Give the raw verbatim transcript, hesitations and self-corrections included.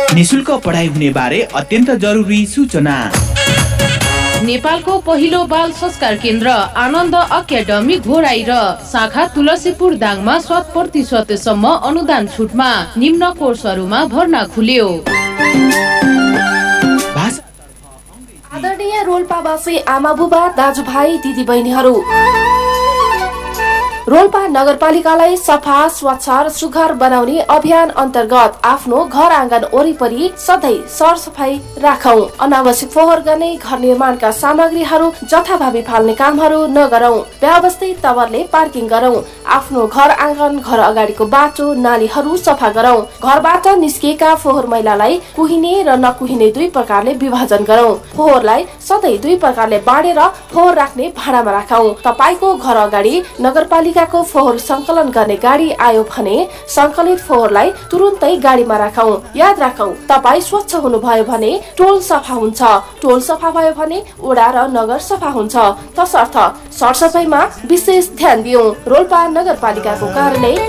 निशुल्क पढाइ हुने बारे अत्यन्त जरुरी सूचना। नेपालको पहिलो बाल संस्कार केन्द्र आनन्द अकादमी घोराई र शाखा तुलसीपुर दाङमा शत प्रतिशतसम्म अनुदान छुटमा निम्न कोर्सहरूमा भर्ना खुल्यो। आदरणीय रोल्पावासी आमा बुबा दाजुभाइ दिदीबहिनीहरू, रोल्पा नगरपालिकालाई सफा स्वच्छ र सुघ्घर बनाउने अभियान अन्तर्गत आफ्नो घर आँगन वरिपरि सधैँ सरसफाई राखौं। अनावश्यक फोहोर गर्ने, घर निर्माणका सामग्रीहरू जथाभावी फाल्ने कामहरू नगरौं। व्यवस्थित तवरले पार्किङ गरौं। आफ्नो घर आँगन, घर अगाडिको बाटो, नालीहरू सफा गरौं। घरबाट निस्किएका फोहोर मैलालाई कुहिने र नकुहिने दुई प्रकारले विभाजन गरौं। फोहोरलाई सधैँ दुई प्रकारले बाँडेर फोहोर राख्ने भाँडामा राखौं। तपाईको घर अगाडि नगरपालिकाको फोहोर संकलन गर्ने गाडी आयो भने संकलित फोहोरलाई तुरुन्तै गाडीमा राखौं। याद राखौं, तपाई स्वच्छ हुनुभयो भने टोल सफा हुन्छ, टोल सफा भयो भने वडा र नगर सफा हुन्छ। तसर्थ सरसफाइमा विशेष ध्यान दियौं। रोल्पा नगरपालिकाको कार्यालय